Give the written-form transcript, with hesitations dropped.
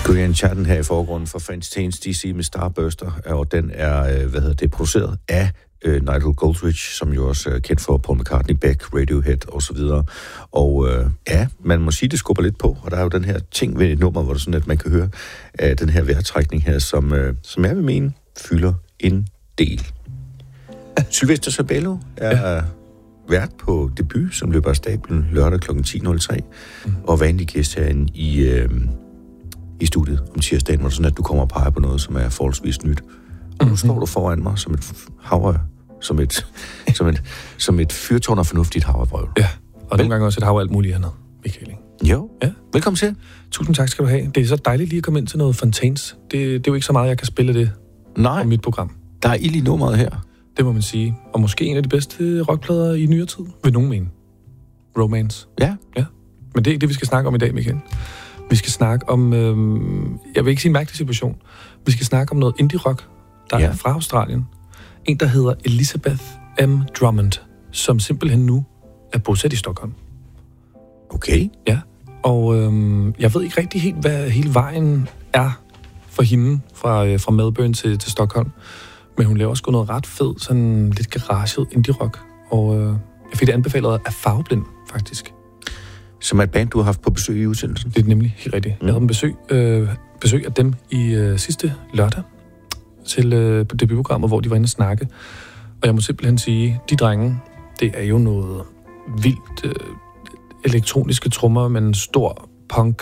Gurian chatten her i forgrunden for Fantastians DC med Starburster, og den er, produceret af Nigel Godrich, som jo også er kendt for Paul McCartney, Beck, Radiohead og så videre. Og man må sige, det skubber lidt på, og der er jo den her ting ved et nummer, hvor det sådan, at man kan høre den her vejrtrækning her, som jeg vil mene, fylder en del. Sylvester Sabello er vært på Debut, som løber af stablen lørdag kl. 10.03, og vanlig gæst herinde i studiet om tirsdagen, hvor det sådan, at du kommer og peger på noget, som er forholdsvis nyt. Og nu står du foran mig som et havre, som et fyrtårn af fornuftigt havrebrød. Ja, og nogle gange også et hav af alt muligt andet, Michael. Jo, ja. Velkommen til. Tusind tak skal du have. Det er så dejligt lige at komme ind til noget Fontaines. Det er jo ikke så meget, jeg kan spille det på mit program. Der er ild i nummeret her. Det må man sige. Og måske en af de bedste rockplader i nyere tid, vil nogen mene. Romance. Ja. Men det er det, vi skal snakke om i dag, Michael. Vi skal snakke om, jeg vil ikke sige en mærkelig situation, vi skal snakke om noget indie-rock, der er fra Australien. En, der hedder Elizabeth M. Drummond, som simpelthen nu er bosat i Stockholm. Okay. Ja, og jeg ved ikke rigtig helt, hvad hele vejen er for hende fra Melbourne til Stockholm. Men hun laver også noget ret fed, sådan lidt garaget indie-rock. Og jeg fik det anbefalet af Farveblind, faktisk. Som er et band, du har haft på besøg i udsendelsen? Det er nemlig helt rigtigt. Jeg havde besøg af dem i sidste lørdag til debutprogrammet, hvor de var inde og snakke. Og jeg må simpelthen sige, de drenge, det er jo noget vildt elektroniske trommer med en stor punk